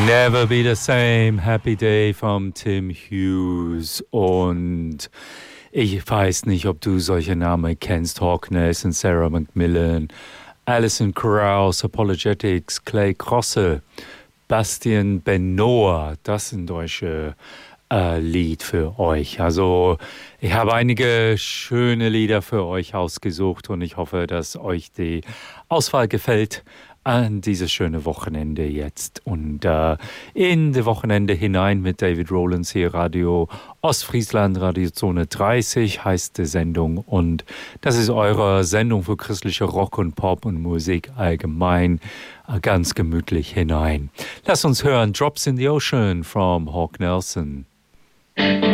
Never Be the Same, Happy Day vom Tim Hughes. Und ich weiß nicht, ob du solche Namen kennst. Hawkness und Sarah McMillan, Alison Krauss, Apologetics, Clay Crosse, Bastian Benoit. Das sind deutsche Lied für euch. Also ich habe einige schöne Lieder für euch ausgesucht und ich hoffe, dass euch die Auswahl gefällt an dieses schöne Wochenende jetzt. Und in das Wochenende hinein mit David Rowlands hier, Radio Ostfriesland, Radiozone 30 heißt die Sendung. Und das ist eure Sendung für christliche Rock und Pop und Musik allgemein, ganz gemütlich hinein. Lasst uns hören Drops in the Ocean from Hawk Nelson.